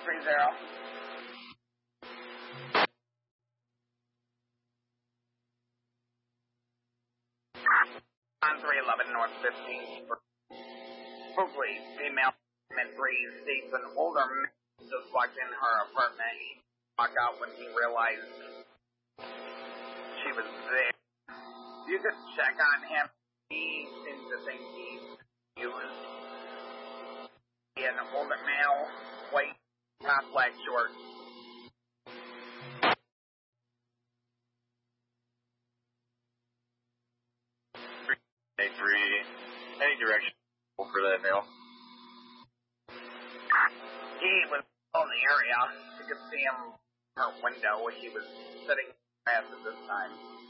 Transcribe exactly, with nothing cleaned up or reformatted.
three zero. On three eleven North fifteenth. Hopefully, female three states an older man just walked in her apartment. He walked out when he realized she was there. You could check on him. He seems to think he was an older male, white, top black shorts. A three, any direction for that male? He was in the area. You could see him in her window. He was sitting fast at this time.